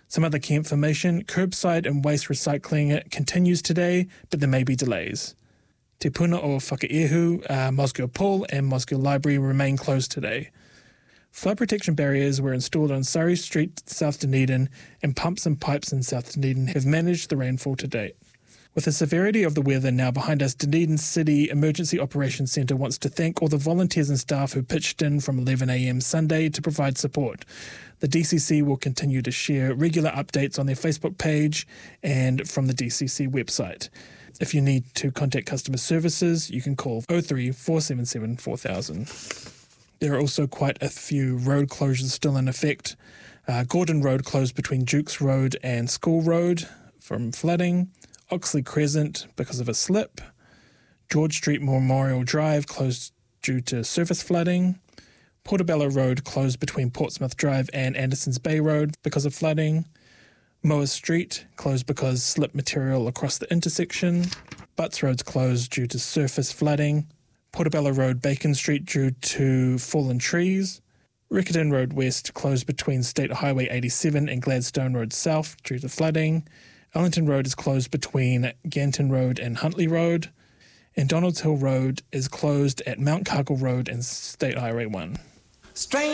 Some other key information: curbside and waste recycling continues today, but there may be delays. Te Puna o Whakaehu, Mosgiel Pool and Mosgiel Library remain closed today. Flood protection barriers were installed on Surrey Street, South Dunedin, and pumps and pipes in South Dunedin have managed the rainfall to date. With the severity of the weather now behind us, Dunedin City Emergency Operations Centre wants to thank all the volunteers and staff who pitched in from 11 a.m. Sunday to provide support. The DCC will continue to share regular updates on their Facebook page and from the DCC website. If you need to contact customer services, you can call 03 477 4000. There are also quite a few road closures still in effect. Gordon Road closed between Dukes Road and School Road from flooding. Oxley Crescent because of a slip. George Street Memorial Drive closed due to surface flooding. Portobello Road closed between Portsmouth Drive and Andersons Bay Road because of flooding. Moa Street closed because slip material across the intersection. Butts Road's closed due to surface flooding. Portobello Road, Bacon Street due to fallen trees. Riccarton Road West closed between State Highway 87 and Gladstone Road South due to flooding. Ellington Road is closed between Ganton Road and Huntley Road. And Donalds Hill Road is closed at Mount Cargill Road and State Highway 1.